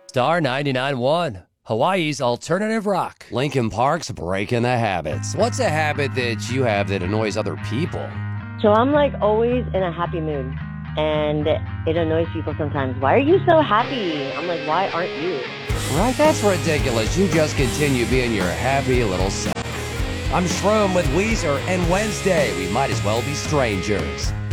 Star 99.1, Hawaii's alternative rock. Linkin Park's Breaking the Habits. What's a habit that you have that annoys other people? So I'm like always in a happy mood, and it annoys people sometimes. Why are you so happy? I'm like, why aren't you? Right? That's ridiculous. You just continue being your happy little self. I'm Shroom with Weezer, and Wednesday, we might as well be strangers.